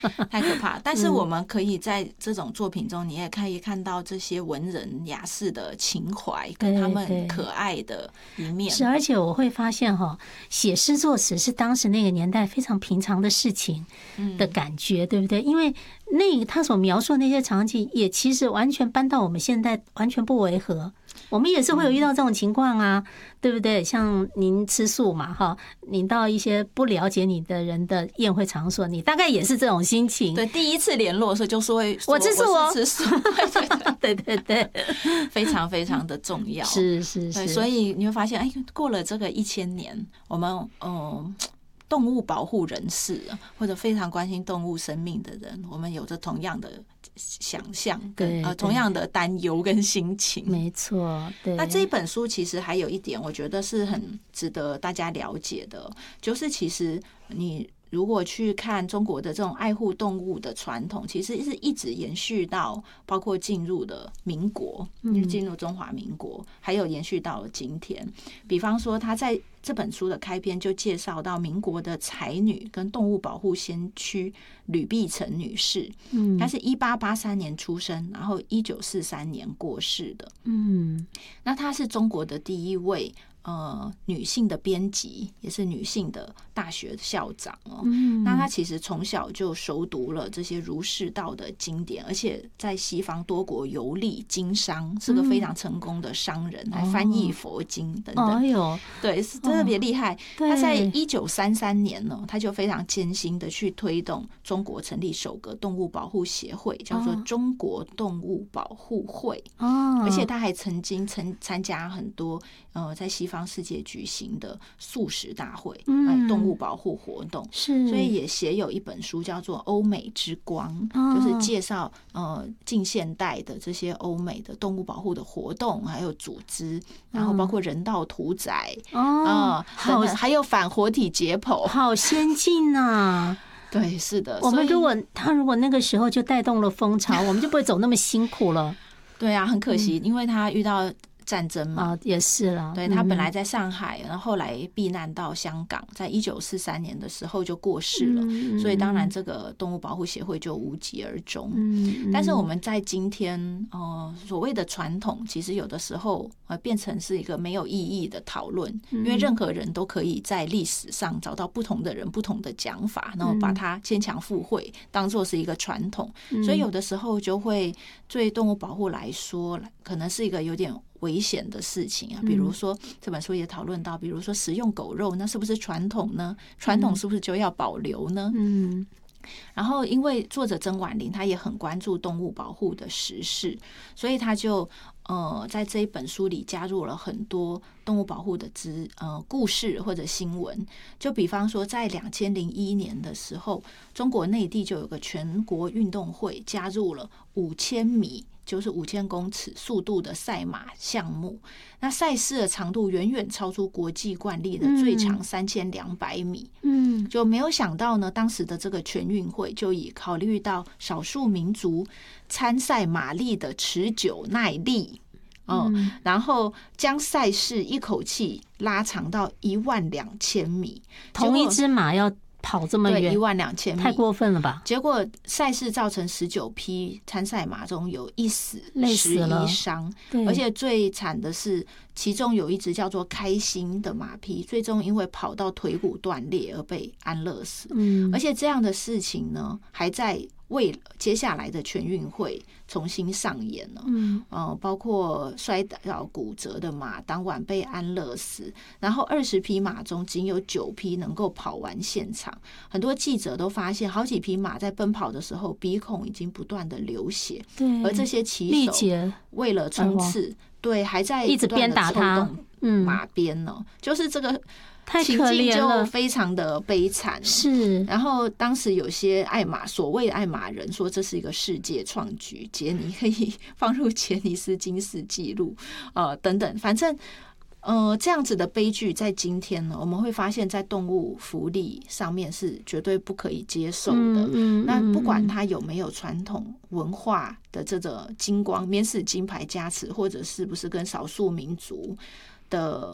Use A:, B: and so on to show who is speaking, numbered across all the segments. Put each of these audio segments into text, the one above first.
A: 太可怕。但是我们可以在这种作品中，你也可以看到这些文人雅士的情怀跟他们可爱的一面。
B: 是，而且我会发现写诗作词是当时那个年代非常平常的事情的感觉，对不对？因为他所描述的那些场景，也其实完全搬到我们现在完全不违和。我们也是会有遇到这种情况啊，对不对？像您吃素嘛，您到一些不了解你的人的宴会场所，你大概也是这种心情。
A: 对，第一次联络的时候就说
B: 我吃素哦，
A: 吃素，
B: 对对对，
A: 非常非常的重要。
B: 是是是，
A: 所以你会发现，过了这个1000年，我们动物保护人士或者非常关心动物生命的人，我们有着同样的想象跟同样的担忧跟心情。
B: 没错，对。
A: 那这本书其实还有一点，我觉得是很值得大家了解的，就是其实你如果去看中国的这种爱护动物的传统，其实是一直延续到包括进入的民国，进入中华民国，还有延续到了今天。比方说，他在这本书的开篇就介绍到民国的才女跟动物保护先驱吕碧城女士，她是1883年出生，然后1943年过世的。那她是中国的第一位女性的编辑，也是女性的大学校长哦。那她其实从小就熟读了这些儒释道的经典，而且在西方多国游历经商，是个非常成功的商人，还翻译佛经等等。
B: 哎呦，
A: 对，是特别厉害。他在1933年呢，他就非常艰辛的去推动中国成立首个动物保护协会，叫做中国动物保护会。而且他还曾经参加很多在西方世界举行的素食大会、动物保护活动，
B: 是，
A: 所以也写有一本书叫做《欧美之光》，就是介绍近现代的这些欧美的动物保护的活动，还有组织，然后包括人道屠宰还有反活体解剖，
B: 好先进啊！
A: 对，是的。
B: 他如果那个时候就带动了风潮，我们就不会走那么辛苦了。
A: 对啊，很可惜，因为他遇到战争嘛，
B: 也是了。
A: 对，他本来在上海，然后后来避难到香港，在1943年的时候就过世了，所以当然这个动物保护协会就无疾而终。但是我们在今天所谓的传统，其实有的时候变成是一个没有意义的讨论，因为任何人都可以在历史上找到不同的人、不同的讲法，然后把它牵强附会，当作是一个传统。所以有的时候就会对动物保护来说，可能是一个有点危险的事情啊。比如说这本书也讨论到，比如说食用狗肉，那是不是传统呢？传统是不是就要保留呢？然后因为作者曾婉玲她也很关注动物保护的时事，所以她就在这一本书里加入了很多动物保护的故事或者新闻。就比方说在2001年的时候，中国内地就有个全国运动会加入了5000米，就是5000公尺速度的赛马项目。那赛事的长度远远超出国际惯例的最长3200米。就没有想到呢，当时的这个全运会就以考虑到少数民族参赛马力的持久耐力，然后将赛事一口气拉长到12000米，
B: 同一只马要跑这么远
A: ，12000米，
B: 太过分了吧？
A: 结果赛事造成19匹参赛马中有1死11伤，而且最惨的是，其中有一只叫做开心的马匹，最终因为跑到腿骨断裂而被安乐死。而且这样的事情呢，还在为接下来的全运会重新上演了。包括摔倒骨折的马当晚被安乐死，然后20匹马中仅有9匹能够跑完现场。很多记者都发现，好几匹马在奔跑的时候鼻孔已经不断的流血，而这些骑手为了冲刺，对，还在
B: 一直鞭打他
A: 马鞭呢，就是这个
B: 太可怜了，
A: 就非常的悲惨。
B: 是，
A: 然后当时有些所谓爱马人说这是一个世界创举，杰尼可以放入杰尼斯吉尼斯纪录等等，反正这样子的悲剧在今天呢，我们会发现在动物福利上面是绝对不可以接受的。那不管它有没有传统文化的这个金光免死金牌加持，或者是不是跟少数民族的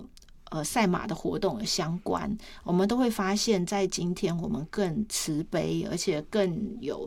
A: 赛马的活动相关，我们都会发现在今天我们更慈悲，而且更有